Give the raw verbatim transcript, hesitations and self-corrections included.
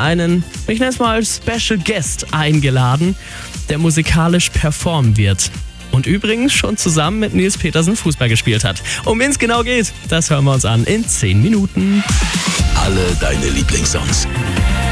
einen, ich nenne es mal Special Guest eingeladen, der musikalisch performen wird. Und übrigens schon zusammen mit Nils Petersen Fußball gespielt hat. Um wen es genau geht, das hören wir uns an in zehn Minuten. Alle deine Lieblingssongs.